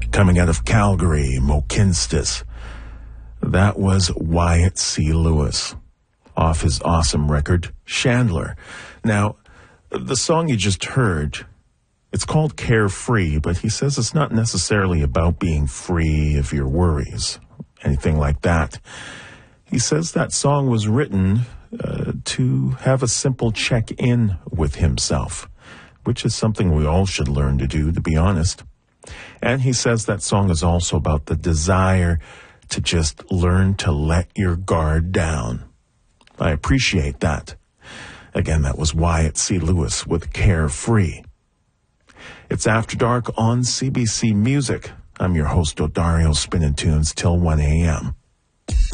coming out of Calgary, Mokinstis. That was Wyatt C. Lewis, off his awesome record, Chandler. Now, the song you just heard, it's called Carefree, but he says it's not necessarily about being free of your worries, anything like that. He says that song was written to have a simple check-in with himself, which is something we all should learn to do, to be honest. And he says that song is also about the desire to just learn to let your guard down. I appreciate that. Again, that was Wyatt C. Lewis with Carefree. It's After Dark on CBC Music. I'm your host, Odario, spinning tunes till 1 a.m.